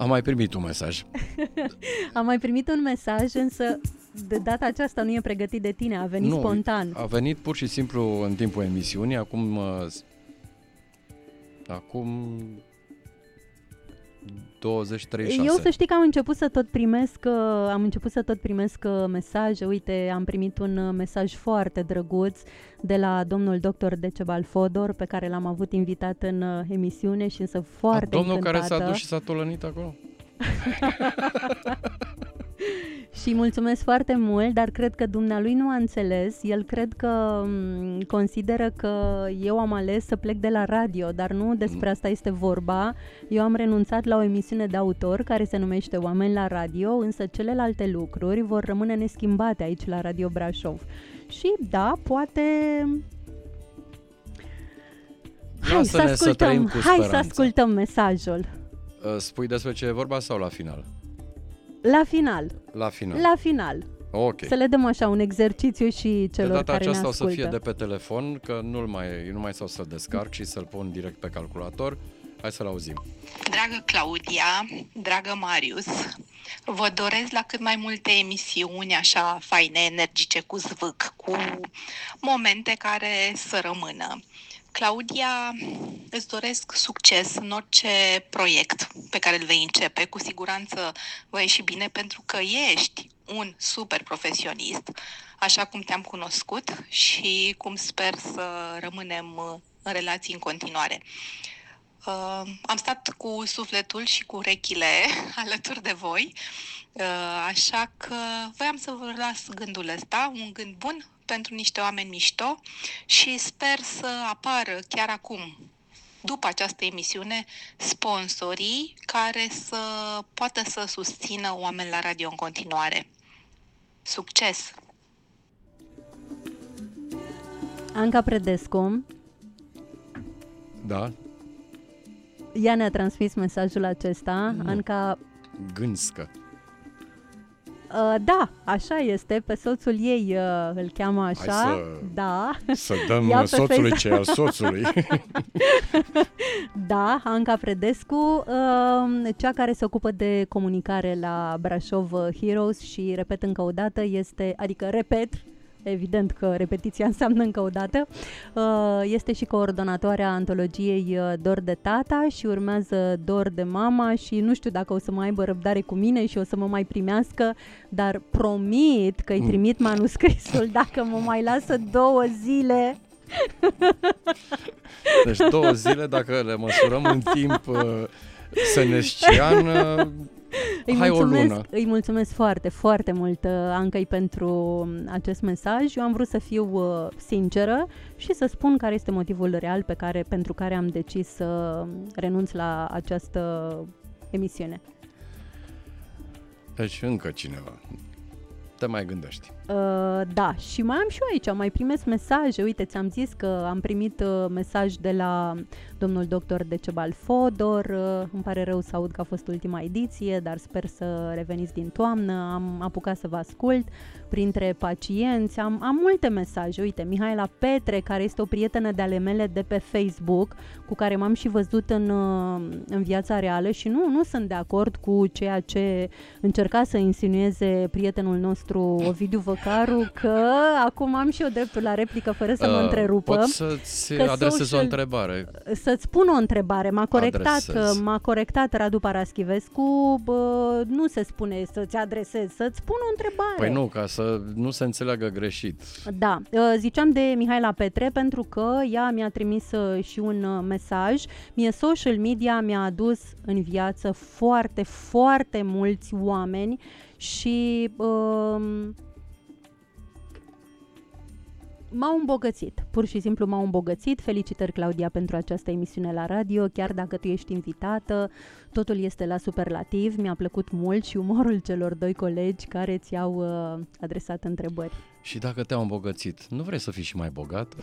Am mai primit un mesaj. Am mai primit un mesaj, însă de data aceasta nu e pregătit de tine, a venit spontan. A venit pur și simplu în timpul emisiunii, acum 20-30 șanse. Eu să știi că am început să tot primesc mesaje. Uite, am primit un mesaj foarte drăguț de la domnul doctor Decebal Fodor, pe care l-am avut invitat în emisiune și însă foarte domnul încântată. Care s-a dus și s-a tolănit acolo? Și mulțumesc foarte mult, dar cred că dumnealui nu a înțeles. El cred că consideră că eu am ales să plec de la radio, dar nu despre asta este vorba. Eu am renunțat la o emisiune de autor care se numește Oameni la Radio, însă celelalte lucruri vor rămâne neschimbate aici la Radio Brașov. Și da, poate... Hai să ascultăm mesajul. Spui despre ce e vorba sau la final? La final. La final. Ok. Să le dăm așa un exercițiu și celor care ne ascultă. De data aceasta o să fie de pe telefon, că nu mai stau să-l descarc și să-l pun direct pe calculator. Hai să-l auzim. Dragă Claudia, dragă Marius, vă doresc la cât mai multe emisiuni așa faine, energice, cu zvâc, cu momente care să rămână. Claudia, îți doresc succes în orice proiect pe care îl vei începe. Cu siguranță va ieși bine pentru că ești un super profesionist, așa cum te-am cunoscut și cum sper să rămânem în relații în continuare. Am stat cu sufletul și cu urechile alături de voi, așa că voiam să vă las gândul ăsta, un gând bun pentru niște oameni mișto și sper să apară chiar acum, după această emisiune, sponsorii care să poată să susțină Oameni la Radio în continuare. Succes! Anca Predescu. Da. Ea ne-a transmis mesajul acesta. Anca Gânscă. Da, așa este, pe soțul ei îl cheamă așa. Să dăm soțului ce al soțului. Da, Anca Predescu, cea care se ocupă de comunicare la Brașov Heroes și repet încă o dată, evident că repetiția înseamnă încă o dată, este și coordonatoarea antologiei Dor de tata și urmează Dor de mama și nu știu dacă o să mai aibă răbdare cu mine și o să mă mai primească, dar promit că îi trimit manuscrisul dacă mă mai lasă 2 zile. Deci 2 zile, dacă le măsurăm în timp senescian, îi mulțumesc foarte, foarte mult Ancăi pentru acest mesaj. Eu am vrut să fiu sinceră și să spun care este motivul real pentru care am decis să renunț la această emisiune. Deci încă cineva te mai gândești. Da, și mai am și eu aici, mai primesc mesaje. Uite, ți-am zis că am primit mesaj de la domnul doctor Decebal Fodor. Îmi pare rău să aud că a fost ultima ediție, dar sper să reveniți din toamnă. Am apucat să vă ascult printre pacienți. Am multe mesaje. Uite, Mihaela Petre, care este o prietenă de ale mele de pe Facebook, cu care m-am și văzut în viața reală și nu sunt de acord cu ceea ce încerca să insinueze prietenul nostru Ovidiu Văcaru, că acum am și eu dreptul la replică fără să mă întrerupă. Pot să-ți adresez o întrebare. Să-ți pun o întrebare. M-a corectat Radu Paraschivescu. Nu se spune să-ți adresez, să-ți pun o întrebare. Păi nu, ca să nu se înțeleagă greșit. Da, ziceam de Mihaela Petre pentru că ea mi-a trimis și un mesaj. Mie social media mi-a adus în viață foarte, foarte mulți oameni și m-au îmbogățit, pur și simplu m-au îmbogățit. Felicitări, Claudia, pentru această emisiune la radio, chiar dacă tu ești invitată, totul este la superlativ. Mi-a plăcut mult și umorul celor 2 colegi care ți-au adresat întrebări. Și dacă te-au îmbogățit, nu vrei să fii și mai bogat?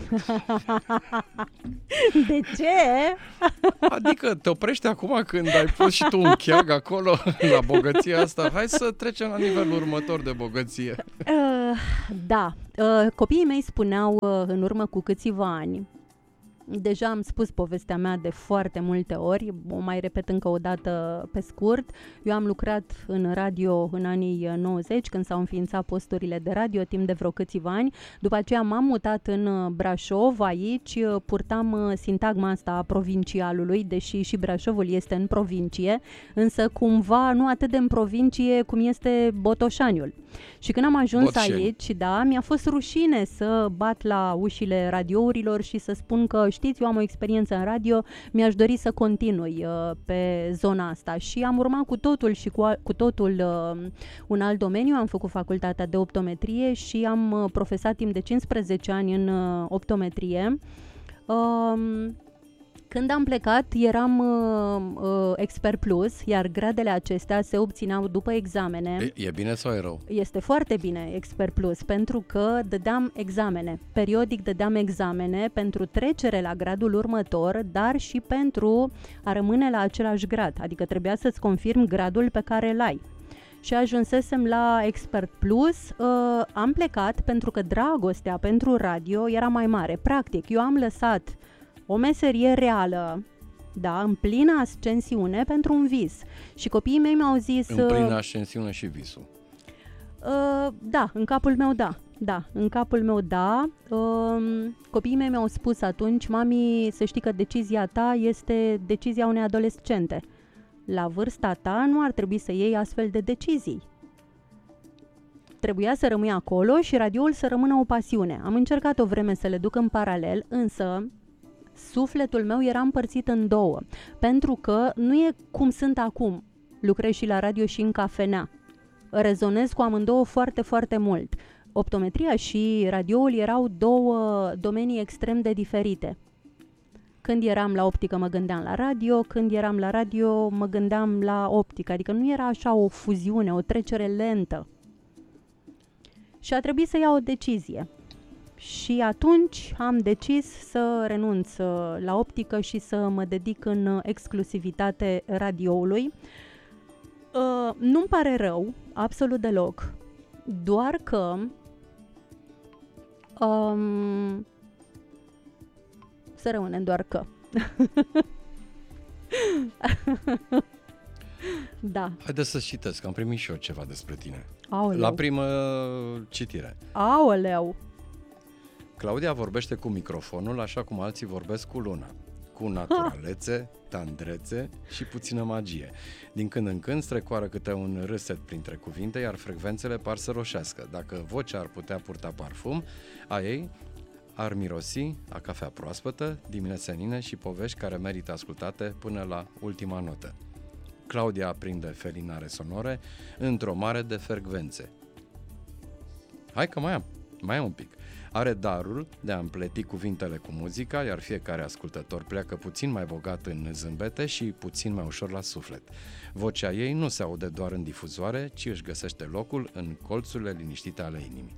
De ce? Adică te oprești acum când ai pus și tu un cheag acolo la bogăția asta. Hai să trecem la nivelul următor de bogăție. Da, copiii mei spuneau în urmă cu câțiva ani, Deja am spus povestea mea de foarte multe ori, o mai repet încă o dată pe scurt. Eu am lucrat în radio în anii 90, când s-au înființat posturile de radio, timp de vreo câțiva ani. După aceea m-am mutat în Brașov, aici purtam sintagma asta a provincialului, deși și Brașovul este în provincie, însă cumva nu atât de în provincie cum este Botoșaniul. Și când am ajuns aici, da, mi-a fost rușine să bat la ușile radiourilor și să spun că, știți, eu am o experiență în radio, mi-aș dori să continui pe zona asta. Și am urmat cu totul și cu totul un alt domeniu. Am făcut facultatea de optometrie și am profesat timp de 15 ani în optometrie. Când am plecat, eram expert plus, iar gradele acestea se obțineau după examene. E bine sau e rău? Este foarte bine expert plus, pentru că dădeam examene. Periodic dădeam examene pentru trecere la gradul următor, dar și pentru a rămâne la același grad. Adică trebuia să-ți confirm gradul pe care îl ai. Și ajunsesem la expert plus, am plecat pentru că dragostea pentru radio era mai mare. Practic, eu am lăsat o meserie reală, da, în plină ascensiune pentru un vis. Și copiii mei mi-au zis... În plină ascensiune și visul. Da, în capul meu da. Da, în capul meu da. Copiii mei mi-au spus atunci: mami, să știi că decizia ta este decizia unei adolescente. La vârsta ta nu ar trebui să iei astfel de decizii. Trebuia să rămâi acolo și radioul să rămână o pasiune. Am încercat o vreme să le duc în paralel, însă sufletul meu era împărțit în două, pentru că nu e cum sunt acum. Lucrez și la radio și în cafenea. Rezonez cu amândouă foarte, foarte mult. Optometria și radioul erau două domenii extrem de diferite. Când eram la optică mă gândeam la radio, când eram la radio mă gândeam la optică, adică nu era așa o fuziune, o trecere lentă. Și a trebuit să iau o decizie. Și atunci am decis să renunț la optică și să mă dedic în exclusivitate radioului. Nu-mi pare rău, absolut deloc, doar că să rămânem doar că. Da. Haideți să citesc, am primit și eu ceva despre tine. Aoleu. La primă citire. Aoleu. Claudia vorbește cu microfonul așa cum alții vorbesc cu luna. Cu naturalețe, tandrețe și puțină magie. Din când în când strecoară câte un râset printre cuvinte, iar frecvențele par să roșească. Dacă vocea ar putea purta parfum, a ei ar mirosi a cafea proaspătă, diminețenine și povești care merită ascultate până la ultima notă. Claudia aprinde felinare sonore într-o mare de frecvențe. Hai că mai am un pic. Are darul de a împleti cuvintele cu muzica, iar fiecare ascultător pleacă puțin mai bogat în zâmbete și puțin mai ușor la suflet. Vocea ei nu se aude doar în difuzoare, ci își găsește locul în colțurile liniștite ale inimii.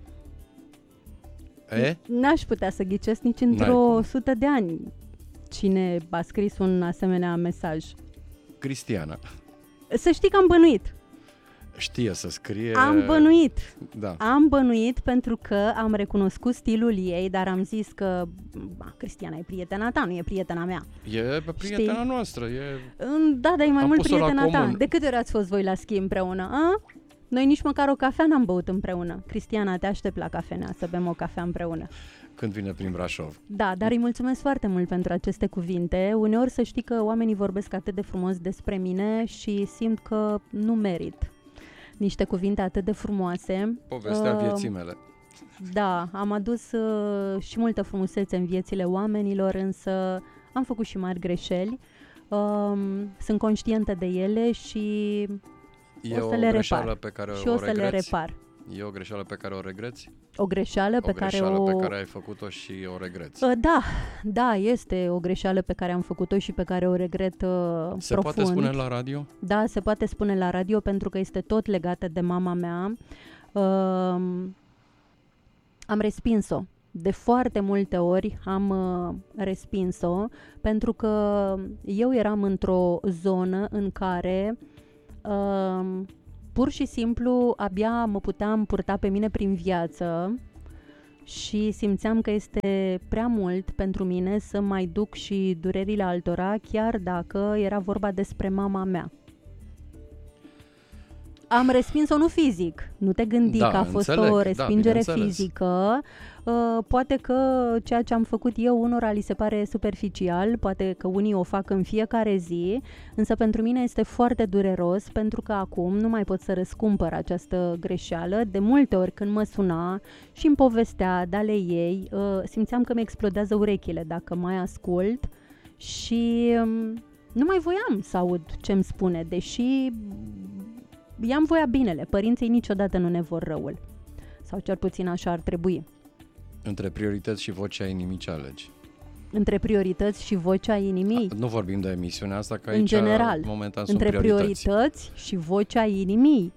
N-aș putea să ghicesc nici într-o 100 de ani cine a scris un asemenea mesaj. Cristiana. Să știi că am bănuit. Știe să scrie... Am bănuit. Da. Am bănuit pentru că am recunoscut stilul ei, dar am zis că Cristiana e prietena ta, nu e prietena mea. E prietena noastră. Da, dar e mai mult prietena ta. De câte ori ați fost voi la schi împreună? Noi nici măcar o cafea n-am băut împreună. Cristiana, te aștept la cafenea să bem o cafea împreună. Când vine prin Brașov. Da, dar îi mulțumesc foarte mult pentru aceste cuvinte. Uneori să știi că oamenii vorbesc atât de frumos despre mine și simt că nu merit niște cuvinte atât de frumoase. Povestea vieții mele. Da, am adus și multă frumusețe în viețile oamenilor, însă am făcut și mari greșeli. Sunt conștientă de ele și o să le repar. Pe care și o să le repar. E o greșeală pe care o regreți? O greșeală pe care ai făcut-o și o regreți? Da, este o greșeală pe care am făcut-o și pe care o regret profund. Se poate spune la radio? Da, se poate spune la radio pentru că este tot legată de mama mea. Am respins-o. De foarte multe ori am respins-o pentru că eu eram într-o zonă în care pur și simplu abia mă puteam purta pe mine prin viață și simțeam că este prea mult pentru mine să mai duc și durerile altora, chiar dacă era vorba despre mama mea. Am respins-o nu fizic, nu te gândi că a fost o respingere fizică. Poate că ceea ce am făcut eu unora li se pare superficial, poate că unii o fac în fiecare zi, însă pentru mine este foarte dureros pentru că acum nu mai pot să răscumpăr această greșeală. De multe ori când mă suna și îmi povestea de ale ei, simțeam că mi explodează urechile dacă mai ascult și nu mai voiam să aud ce-mi spune, deși i-am voia binele. Părinții niciodată nu ne vor răul. Sau cel puțin așa ar trebui. Între priorități și vocea inimii ce alegi? Între priorități și vocea inimii? Nu vorbim de emisiunea asta, că aici în general, momentan între sunt priorități și vocea inimii.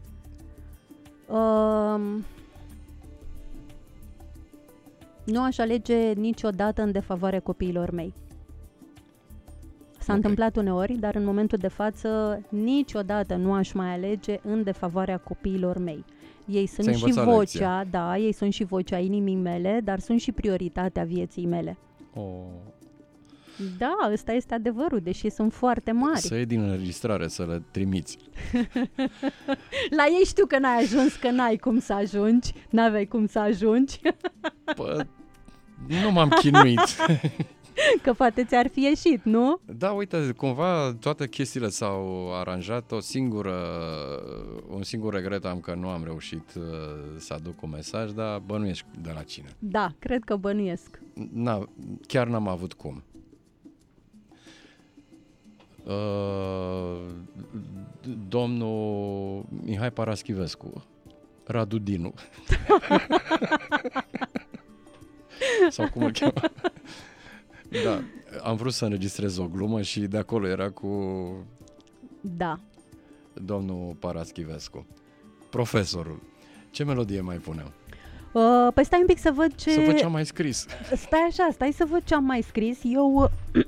Nu aș alege niciodată în defavoarea copiilor mei. S-a întâmplat uneori, dar în momentul de față niciodată nu aș mai alege în defavoarea copiilor mei. Ei sunt și vocea, lecția. Da, ei sunt și vocea inimii mele, dar sunt și prioritatea vieții mele. Da, ăsta este adevărul, deși sunt foarte mari. Să iei din înregistrare, să le trimiți. La ei știu că n-ai ajuns, că n-ai cum să ajungi, n-aveai cum să ajungi. Nu m-am chinuit. Că poate ți-ar fi ieșit, nu? Da, uite, cumva toate chestiile s-au aranjat, un singur regret am că nu am reușit să aduc un mesaj, dar bănuiești de la cine. Da, cred că bănuiesc. Chiar n-am avut cum. Domnul Mihai Paraschivescu, Radu Dinu. Sau cum îl cheamă? Da, am vrut să înregistrez o glumă și de acolo era cu domnul Paraschivescu. Profesorul. Ce melodie mai punem? Păi stai un pic să văd ce... Să văd ce am mai scris. Stai să văd ce am mai scris. Eu...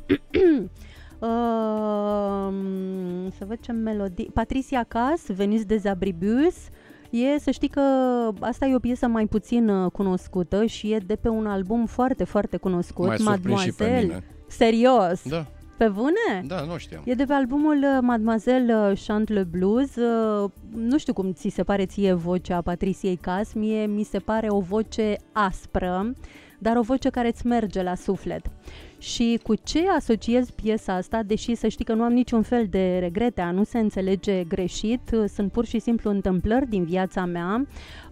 să văd ce melodie... Patricia Cass, Venus des Abribus. Să știi că asta e o piesă mai puțin cunoscută și e de pe un album foarte, foarte cunoscut, mai Mademoiselle. Și pe mine. Serios? Da. Pe bune? Da, nu știam. E de pe albumul Mademoiselle Chante le Blues. Nu știu cum ți se pare ție vocea Patriciei Cass, mie mi se pare o voce aspră, dar o voce care îți merge la suflet. Și cu ce asociez piesa asta, deși să știi că nu am niciun fel de regrete, a nu se înțelege greșit, sunt pur și simplu întâmplări din viața mea.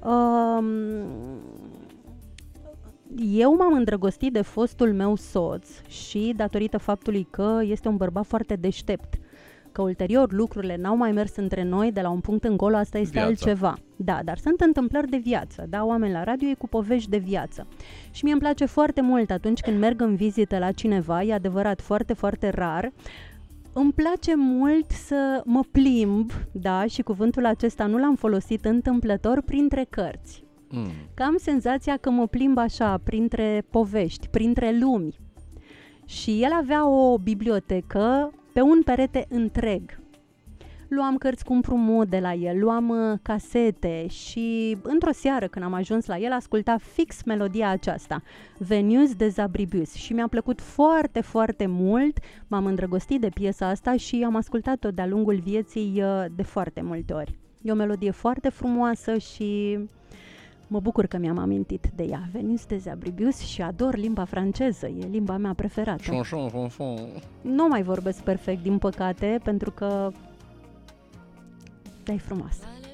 Eu m-am îndrăgostit de fostul meu soț și datorită faptului că este un bărbat foarte deștept, că ulterior lucrurile n-au mai mers între noi de la un punct încolo, asta este altceva. Da, dar sunt întâmplări de viață, da, oameni la radio e cu povești de viață. Și mie îmi place foarte mult atunci când merg în vizită la cineva, e adevărat, foarte, foarte rar, îmi place mult să mă plimb, da, și cuvântul acesta nu l-am folosit întâmplător, printre cărți. Că am senzația că mă plimb așa, printre povești, printre lumi. Și el avea o bibliotecă pe un perete întreg. Luam cărți cu împrumut de la el, luam casete și într-o seară când am ajuns la el asculta fix melodia aceasta, Venus des Abribus, și mi-a plăcut foarte, foarte mult, m-am îndrăgostit de piesa asta și am ascultat-o de-a lungul vieții de foarte multe ori. E o melodie foarte frumoasă și mă bucur că mi-am amintit de ea. Venus des Abribus și ador limba franceză, e limba mea preferată. Nu mai vorbesc perfect, din păcate, pentru că e frumoasă.